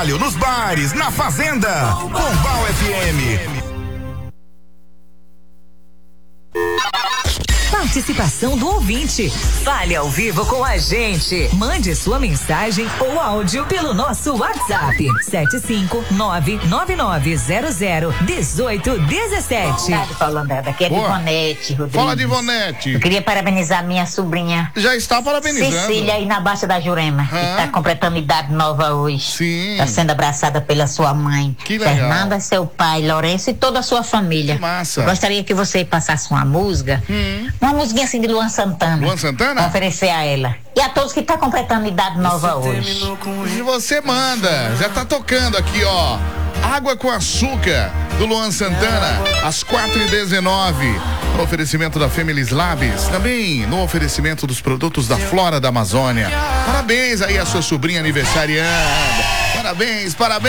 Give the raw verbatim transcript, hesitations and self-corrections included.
Nos bares, na fazenda, Pombal F M. Participação do ouvinte. Fale ao vivo com a gente. Mande sua mensagem ou áudio pelo nosso WhatsApp. sete cinco nove nove nove zero zero um oito um sete. Falando aqui é de Ivonete, Rodrigues. Fala de Ivonete. Eu queria parabenizar minha sobrinha. Já está parabenizando. Cecília, aí na Baixa da Jurema, ah. que está completando idade nova hoje. Sim. Está sendo abraçada pela sua mãe. Que legal. Fernanda, seu pai, Lourenço e toda a sua família. Que massa. Eu gostaria que você passasse uma música. Hum. Uma musiquinha assim de Luan Santana. Luan Santana? Pra oferecer a ela. E a todos que estão tá completando idade nova hoje. E você manda. Já tá tocando aqui, ó. Água com Açúcar, do Luan Santana, às quatro e dezenove. No oferecimento da Femilis Labs. Também no oferecimento dos produtos da Flora da Amazônia. Parabéns aí a sua sobrinha aniversariando. Parabéns, parabéns.